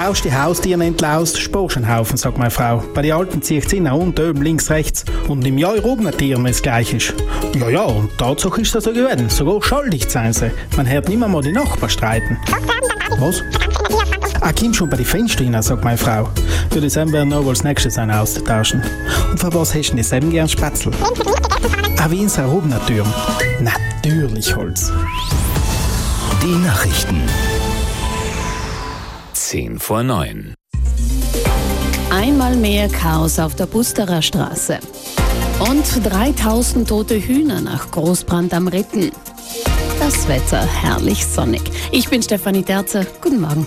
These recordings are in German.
Staust die Haustiere entlaust, sparst einen Haufen, sagt meine Frau. Bei den Alten zieht sie nach unten, oben, links, rechts. Und im Jahr oben Tieren, wenn es gleich ist. Ja, und Tatsache ist das so geworden. Sogar schuldig sein sie. Man hört nicht mehr die Nachbarn streiten. Was? Komm schon bei den Fenstern rein, sagt meine Frau. Für das werden wir noch als nächstes einen austauschen. Und für was hast du denn selben gern Spätzle? Wie in Sarobner Türen. Natürlich Holz. Die Nachrichten. 8:50. Einmal mehr Chaos auf der Busterer Straße. Und 3000 tote Hühner nach Großbrand am Ritten. Das Wetter herrlich sonnig. Ich bin Stefanie Terzer. Guten Morgen.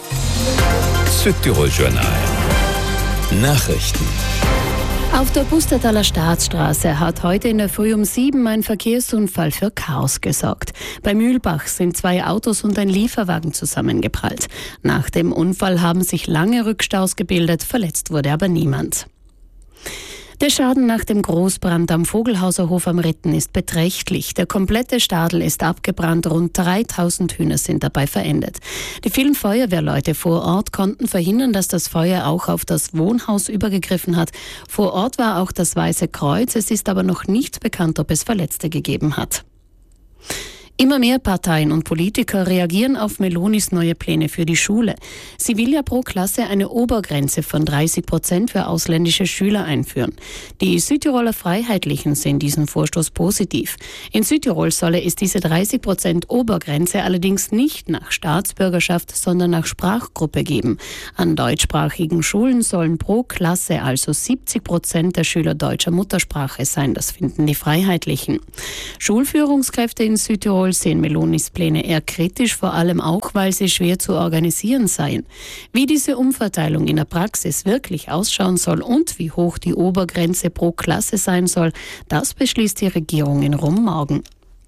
Südtirol Journal. Nachrichten. Auf der Pustertaler Staatsstraße hat heute in der Früh um 7 ein Verkehrsunfall für Chaos gesorgt. Bei Mühlbach sind 2 Autos und ein Lieferwagen zusammengeprallt. Nach dem Unfall haben sich lange Rückstaus gebildet, verletzt wurde aber niemand. Der Schaden nach dem Großbrand am Vogelhauser Hof am Ritten ist beträchtlich. Der komplette Stadel ist abgebrannt, rund 3000 Hühner sind dabei verendet. Die vielen Feuerwehrleute vor Ort konnten verhindern, dass das Feuer auch auf das Wohnhaus übergegriffen hat. Vor Ort war auch das Weiße Kreuz, es ist aber noch nicht bekannt, ob es Verletzte gegeben hat. Immer mehr Parteien und Politiker reagieren auf Melonis neue Pläne für die Schule. Sie will ja pro Klasse eine Obergrenze von 30% für ausländische Schüler einführen. Die Südtiroler Freiheitlichen sehen diesen Vorstoß positiv. In Südtirol solle es diese 30% Obergrenze allerdings nicht nach Staatsbürgerschaft, sondern nach Sprachgruppe geben. An deutschsprachigen Schulen sollen pro Klasse also 70% der Schüler deutscher Muttersprache sein. Das finden die Freiheitlichen. Schulführungskräfte in Südtirol sehen Melonis Pläne eher kritisch, vor allem auch, weil sie schwer zu organisieren seien. Wie diese Umverteilung in der Praxis wirklich ausschauen soll und wie hoch die Obergrenze pro Klasse sein soll, das beschließt die Regierung in Rom morgen.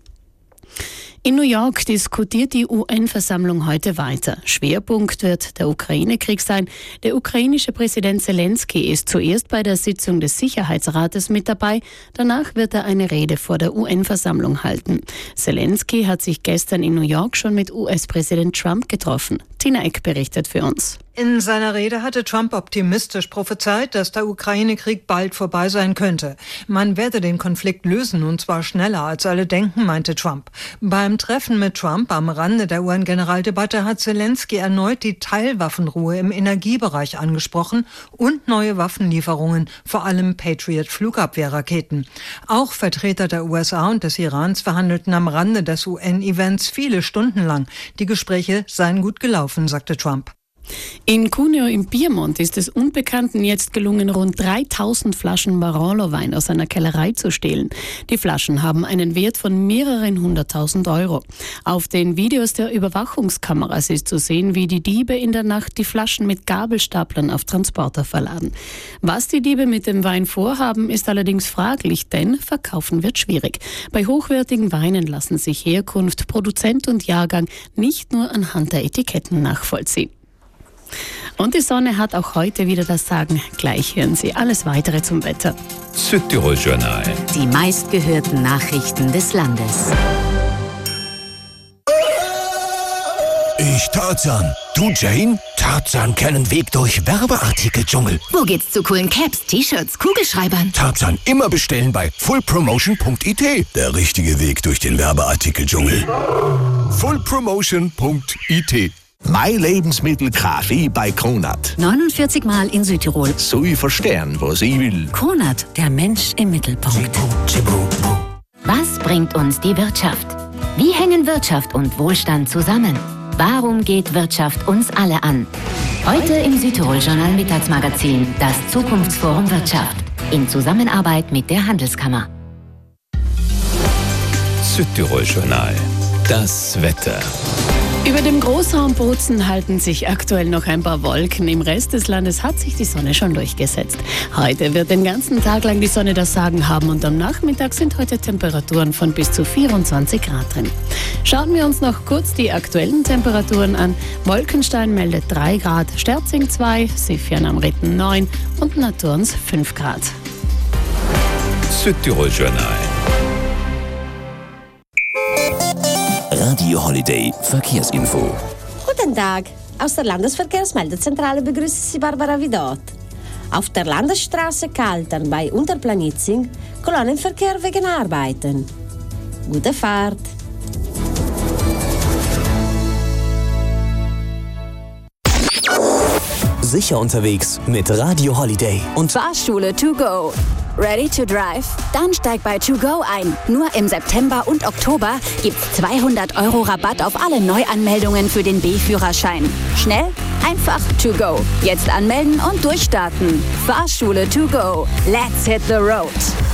In New York diskutiert die UN-Versammlung heute weiter. Schwerpunkt wird der Ukraine-Krieg sein. Der ukrainische Präsident Zelensky ist zuerst bei der Sitzung des Sicherheitsrates mit dabei. Danach wird er eine Rede vor der UN-Versammlung halten. Zelensky hat sich gestern in New York schon mit US-Präsident Trump getroffen. Tina Eck berichtet für uns. In seiner Rede hatte Trump optimistisch prophezeit, dass der Ukraine-Krieg bald vorbei sein könnte. Man werde den Konflikt lösen, und zwar schneller als alle denken, meinte Trump. Beim Treffen mit Trump am Rande der UN-Generaldebatte hat Zelensky erneut die Teilwaffenruhe im Energiebereich angesprochen und neue Waffenlieferungen, vor allem Patriot-Flugabwehrraketen. Auch Vertreter der USA und des Irans verhandelten am Rande des UN-Events viele Stunden lang. Die Gespräche seien gut gelaufen, sagte Trump. In Cuneo im Piemont ist es Unbekannten jetzt gelungen, rund 3000 Flaschen Barolo-Wein aus einer Kellerei zu stehlen. Die Flaschen haben einen Wert von mehreren 100.000 Euro. Auf den Videos der Überwachungskameras ist zu sehen, wie die Diebe in der Nacht die Flaschen mit Gabelstaplern auf Transporter verladen. Was die Diebe mit dem Wein vorhaben, ist allerdings fraglich, denn verkaufen wird schwierig. Bei hochwertigen Weinen lassen sich Herkunft, Produzent und Jahrgang nicht nur anhand der Etiketten nachvollziehen. Und die Sonne hat auch heute wieder das Sagen. Gleich hören Sie alles Weitere zum Wetter. Südtirol Journal. Die meistgehörten Nachrichten des Landes. Ich Tarzan. Du Jane? Tarzan kennen Weg durch Werbeartikel-Dschungel. Wo geht's zu coolen Caps, T-Shirts, Kugelschreibern? Tarzan immer bestellen bei fullpromotion.it. Der richtige Weg durch den Werbeartikel-Dschungel. fullpromotion.it. Mein Lebensmittel Kaffee bei Kronat. 49 Mal in Südtirol. So ich verstehen, was ich will. Kronat, der Mensch im Mittelpunkt. Was bringt uns die Wirtschaft? Wie hängen Wirtschaft und Wohlstand zusammen? Warum geht Wirtschaft uns alle an? Heute im Südtirol-Journal Mittagsmagazin, das Zukunftsforum Wirtschaft. In Zusammenarbeit mit der Handelskammer. Südtirol Journal. Das Wetter. Über dem Großraum Bozen halten sich aktuell noch ein paar Wolken. Im Rest des Landes hat sich die Sonne schon durchgesetzt. Heute wird den ganzen Tag lang die Sonne das Sagen haben und am Nachmittag sind heute Temperaturen von bis zu 24 Grad drin. Schauen wir uns noch kurz die aktuellen Temperaturen an. Wolkenstein meldet 3 Grad, Sterzing 2, Sifjan am Ritten 9 und Naturns 5 Grad. Südtirol Journal. Radio Holiday Verkehrsinfo. Guten Tag. Aus der Landesverkehrsmeldezentrale begrüßt Sie Barbara Vidot. Auf der Landesstraße Kaltern bei Unterplanitzing Kolonnenverkehr wegen Arbeiten. Gute Fahrt! Sicher unterwegs mit Radio Holiday und Fahrschule to go. Ready to drive? Dann steig bei To Go ein. Nur im September und Oktober gibt's 200 € Rabatt auf alle Neuanmeldungen für den B-Führerschein. Schnell, einfach To Go. Jetzt anmelden und durchstarten. Fahrschule to go. Let's hit the road.